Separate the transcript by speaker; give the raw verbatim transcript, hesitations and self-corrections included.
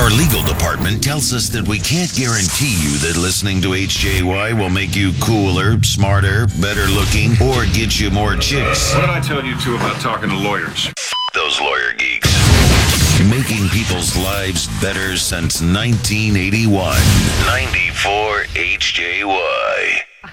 Speaker 1: Our legal department tells us that we can't guarantee you that listening to H J Y will make you cooler, smarter, better looking, or get you more chicks.
Speaker 2: What did I tell you two about talking to lawyers?
Speaker 1: Those lawyer geeks. Making people's lives better since nineteen eighty-one. ninety-four H J Y.